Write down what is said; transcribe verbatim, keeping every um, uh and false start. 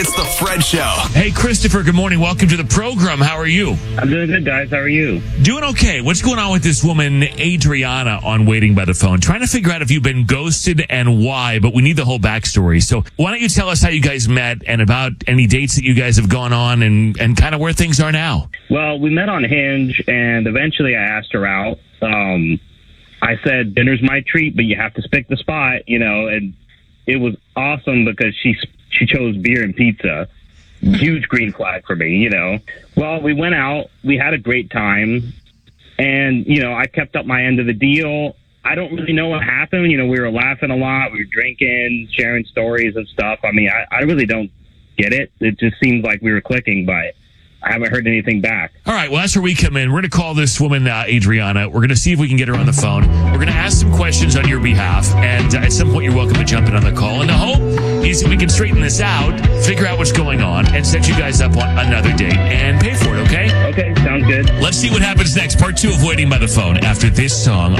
It's the Fred Show. Hey, Christopher, good morning. Welcome to the program. How are you? I'm doing good, guys. How are you? Doing okay. What's going on with this woman, Adriana, on Waiting by the Phone? Trying to figure out if you've been ghosted and why, but we need the whole backstory. So why don't you tell us how you guys met and about any dates that you guys have gone on and, and kind of where things are now? Well, we met on Hinge, and eventually I asked her out. Um, I said, dinner's my treat, but you have to pick the spot, you know, and it was awesome because she she chose beer and pizza. Huge green flag for me, you know. Well, we went out. We had a great time. And, you know, I kept up my end of the deal. I don't really know what happened. You know, we were laughing a lot. We were drinking, sharing stories and stuff. I mean, I, I really don't get it. It just seems like we were clicking, but I haven't heard anything back. All right, well, that's where we come in. We're going to call this woman, uh, Adriana. We're going to see if we can get her on the phone. We're going to ask some questions on your behalf, and uh, at some point you're welcome to jump in on the call. And the hope is that we can straighten this out, figure out what's going on, and set you guys up on another date and pay for it, okay? Okay, sounds good. Let's see what happens next. Part two of Waiting by the Phone after this song